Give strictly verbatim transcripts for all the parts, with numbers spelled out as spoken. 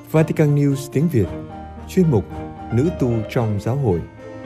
Vatican News tiếng Việt, chuyên mục Nữ tu trong giáo hội.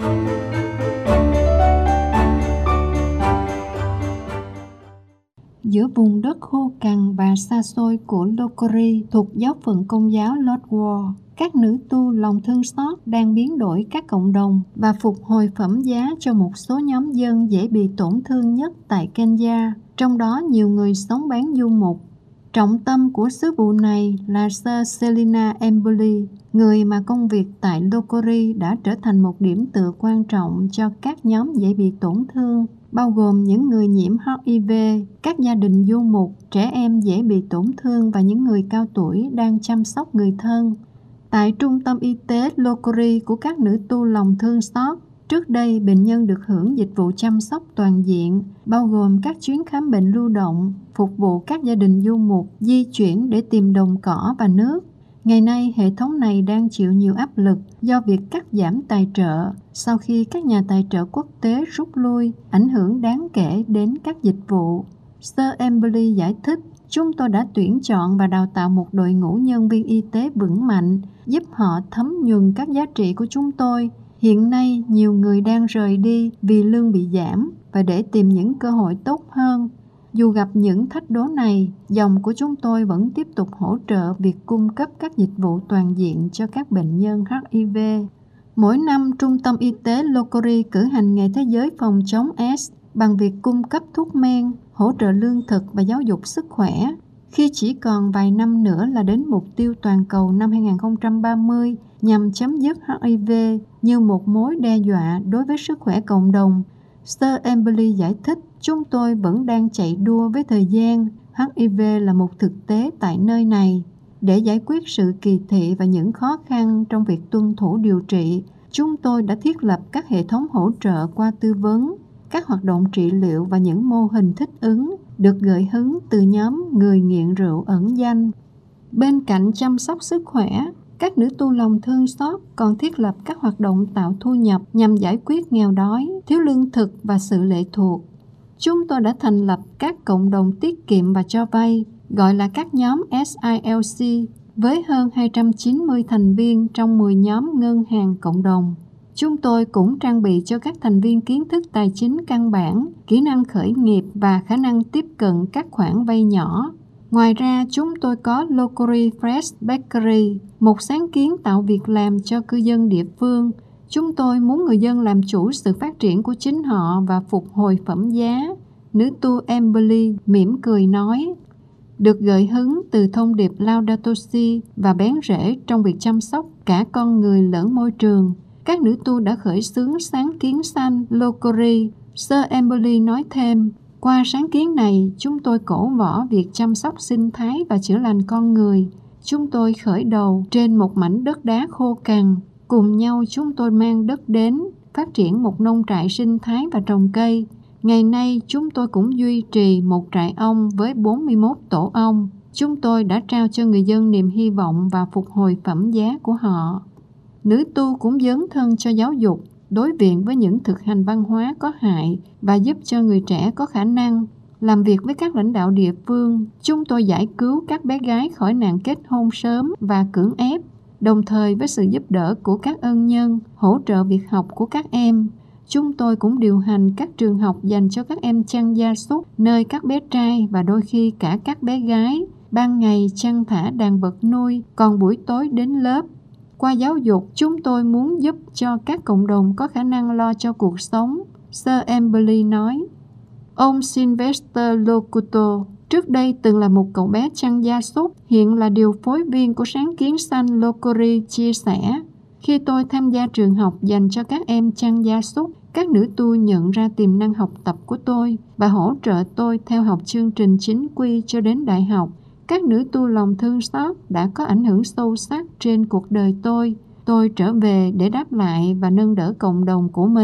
Giữa vùng đất khô cằn và xa xôi của Locori thuộc giáo phận Công giáo Lord Wall, các nữ tu lòng thương xót đang biến đổi các cộng đồng và phục hồi phẩm giá cho một số nhóm dân dễ bị tổn thương nhất tại Kenya, trong đó nhiều người sống bán du mục. Trọng tâm của sứ vụ này là Sir Selina Emboli, người mà công việc tại Locori đã trở thành một điểm tựa quan trọng cho các nhóm dễ bị tổn thương, bao gồm những người nhiễm H I V, các gia đình du mục, trẻ em dễ bị tổn thương và những người cao tuổi đang chăm sóc người thân. Tại trung tâm y tế Locori của các nữ tu lòng thương xót, trước đây bệnh nhân được hưởng dịch vụ chăm sóc toàn diện, bao gồm các chuyến khám bệnh lưu động, phục vụ các gia đình du mục di chuyển để tìm đồng cỏ và nước. Ngày nay, hệ thống này đang chịu nhiều áp lực do việc cắt giảm tài trợ sau khi các nhà tài trợ quốc tế rút lui, ảnh hưởng đáng kể đến các dịch vụ. Sir Emboli giải thích, chúng tôi đã tuyển chọn và đào tạo một đội ngũ nhân viên y tế vững mạnh, giúp họ thấm nhuần các giá trị của chúng tôi. Hiện nay, nhiều người đang rời đi vì lương bị giảm và để tìm những cơ hội tốt hơn. Dù gặp những thách đố này, dòng của chúng tôi vẫn tiếp tục hỗ trợ việc cung cấp các dịch vụ toàn diện cho các bệnh nhân H I V. Mỗi năm, Trung tâm Y tế Locori cử hành Ngày Thế giới phòng chống AIDS bằng việc cung cấp thuốc men, hỗ trợ lương thực và giáo dục sức khỏe. Khi chỉ còn vài năm nữa là đến mục tiêu toàn cầu năm hai không ba mươi nhằm chấm dứt H I V như một mối đe dọa đối với sức khỏe cộng đồng, Sir Emboli giải thích, chúng tôi vẫn đang chạy đua với thời gian. H I V là một thực tế tại nơi này. Để giải quyết sự kỳ thị và những khó khăn trong việc tuân thủ điều trị, chúng tôi đã thiết lập các hệ thống hỗ trợ qua tư vấn, các hoạt động trị liệu và những mô hình thích ứng được gợi hứng từ nhóm người nghiện rượu ẩn danh. Bên cạnh chăm sóc sức khỏe, các nữ tu lòng thương xót còn thiết lập các hoạt động tạo thu nhập nhằm giải quyết nghèo đói, thiếu lương thực và sự lệ thuộc. Chúng tôi đã thành lập các cộng đồng tiết kiệm và cho vay, gọi là các nhóm S I L C, với hơn hai trăm chín mươi thành viên trong mười nhóm ngân hàng cộng đồng. Chúng tôi cũng trang bị cho các thành viên kiến thức tài chính căn bản, kỹ năng khởi nghiệp và khả năng tiếp cận các khoản vay nhỏ. Ngoài ra, chúng tôi có Locori Fresh Bakery, một sáng kiến tạo việc làm cho cư dân địa phương. Chúng tôi muốn người dân làm chủ sự phát triển của chính họ và phục hồi phẩm giá. Nữ tu Emboli mỉm cười nói, được gợi hứng từ thông điệp Laudato Si và bén rễ trong việc chăm sóc cả con người lẫn môi trường. Các nữ tu đã khởi xướng sáng kiến xanh Locori. Sir Emboli nói thêm, qua sáng kiến này, chúng tôi cổ võ việc chăm sóc sinh thái và chữa lành con người. Chúng tôi khởi đầu trên một mảnh đất đá khô cằn. Cùng nhau chúng tôi mang đất đến, phát triển một nông trại sinh thái và trồng cây. Ngày nay, chúng tôi cũng duy trì một trại ong với bốn mươi mốt tổ ong. Chúng tôi đã trao cho người dân niềm hy vọng và phục hồi phẩm giá của họ. Nữ tu cũng dấn thân cho giáo dục, đối diện với những thực hành văn hóa có hại và giúp cho người trẻ có khả năng. Làm việc với các lãnh đạo địa phương, chúng tôi giải cứu các bé gái khỏi nạn kết hôn sớm và cưỡng ép, đồng thời với sự giúp đỡ của các ân nhân, hỗ trợ việc học của các em. Chúng tôi cũng điều hành các trường học dành cho các em chăn gia súc, nơi các bé trai và đôi khi cả các bé gái, ban ngày chăn thả đàn vật nuôi, còn buổi tối đến lớp. Qua giáo dục, chúng tôi muốn giúp cho các cộng đồng có khả năng lo cho cuộc sống, Sir Emboli nói. Ông Sylvester Locuto, trước đây từng là một cậu bé chăn gia súc, hiện là điều phối viên của sáng kiến xanh Locori, chia sẻ. Khi tôi tham gia trường học dành cho các em chăn gia súc, các nữ tu nhận ra tiềm năng học tập của tôi và hỗ trợ tôi theo học chương trình chính quy cho đến đại học. Các nữ tu lòng thương xót đã có ảnh hưởng sâu sắc trên cuộc đời tôi. Tôi trở về để đáp lại và nâng đỡ cộng đồng của mình.